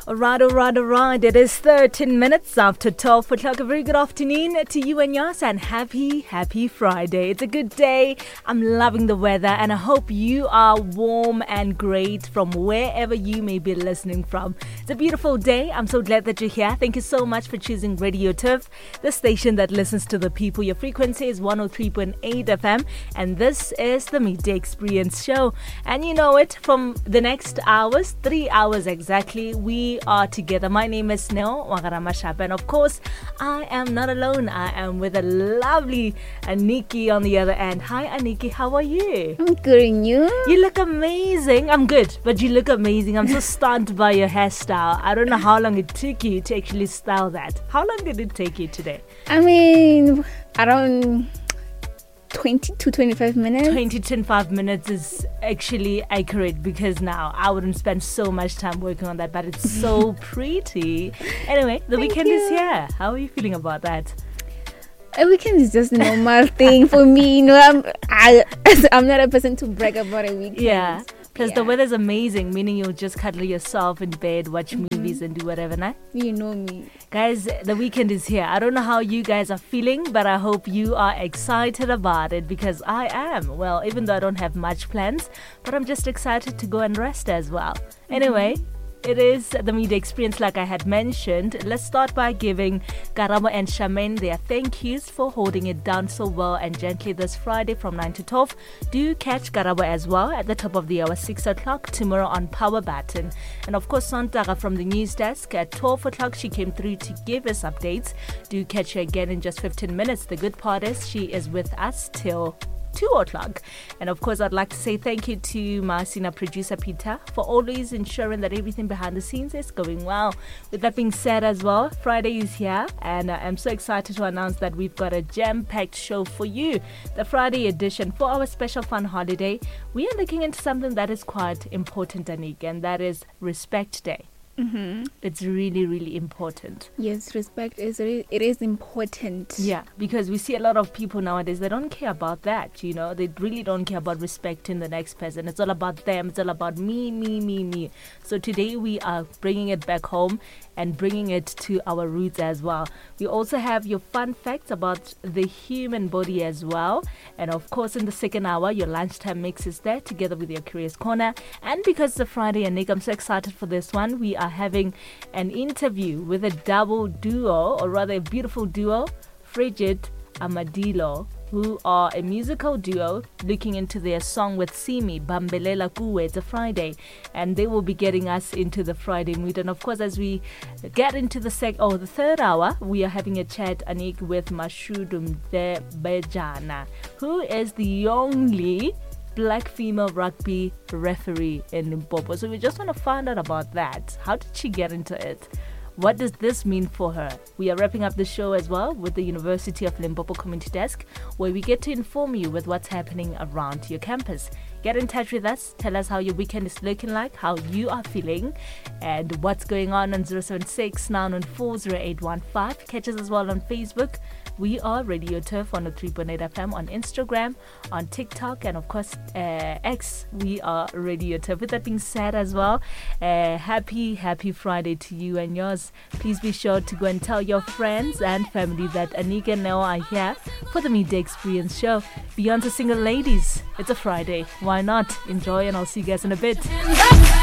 Alright. It is 13 minutes after 12 o'clock. A very good afternoon to you and yours, and happy Friday. It's a good day. I'm loving the weather, and I hope you are warm and great from wherever you may be listening from. It's a beautiful day. I'm so glad that you're here. Thank you so much for choosing Radio Turf, the station that listens to the people. Your frequency is 103.8 FM, and this is the Midday Experience Show. And you know it, from the next hours, 3 hours exactly, we are together. My name is Neo Wagaramashapa, and of course, I am not alone. I am with a lovely Aniki on the other end. Hi, Aniki, how are you? I'm good, and you? You look amazing. I'm good, but you look amazing. I'm so stunned by your hairstyle. I don't know how long it took you to actually style that. How long did it take you today? I mean, around 20 to 25 minutes. 20 to 25 minutes is actually accurate, because now I wouldn't spend so much time working on that, but it's so pretty. Anyway, the weekend is here. How are you feeling about that? A weekend is just a normal thing for me. You know, I'm not a person to brag about a weekend. Yeah. Plus the weather's amazing, meaning you'll just cuddle yourself in bed, watch movies and do whatever, nah? You know me. Guys, the weekend is here. I don't know how you guys are feeling, but I hope you are excited about it, because I am. Well, even though I don't have much plans, but I'm just excited to go and rest as well. Anyway, it is the Media Experience, like I had mentioned. Let's start by giving Karabo and Charmaine their thank yous for holding it down so well and gently this Friday from 9 to 12. Do catch Karabo as well at the top of the hour, 6 o'clock, tomorrow on Power Button. And of course, Sontaga from the news desk at 12 o'clock. She came through to give us updates. Do catch her again in just 15 minutes. The good part is she is with us till 2 o'clock. And of course, I'd like to say thank you to my senior producer Peter for always ensuring that everything behind the scenes is going well. With that being said as well, Friday is here, and I'm so excited to announce that we've got a jam-packed show for you. The Friday edition for our special fun holiday, we are looking into something that is quite important, Anik, and that is Respect Day. It's really important. Yes, respect it is important. Yeah, because we see a lot of people nowadays, they don't care about that, you know. They really don't care about respecting the next person. It's all about them. It's all about me. So today we are bringing it back home and bringing it to our roots as well. We also have your fun facts about the human body as well. And of course, in the second hour, your lunchtime mix is there together with your Curious Corner. And because it's a Friday, and Nick, I'm so excited for this one. We are having an interview with a double duo, or rather a beautiful duo, Frigid Amadilo, who are a musical duo looking into their song with Simi, Bambelela Kuwe. It's a Friday, and they will be getting us into the Friday mood. And of course, as we get into the third hour, we are having a chat, Anik, with Mashudu Bejana, who is the only black female rugby referee in Limpopo. So we just want to find out about that. How did she get into it? What does this mean for her? We are wrapping up the show as well with the University of Limpopo Community Desk, where we get to inform you with what's happening around your campus. Get in touch with us. Tell us how your weekend is looking like, how you are feeling, and what's going on 076 914 0815. Catch us as well on Facebook. We are Radio Turf 103.8 FM on Instagram, on TikTok, and of course X. We are Radio Turf. With that being said as well, happy Friday to you and yours. Please be sure to go and tell your friends and family that Anika and Neo are here for the Midday Experience Show. Beyond the single ladies, it's a Friday. Why not? Enjoy, and I'll see you guys in a bit.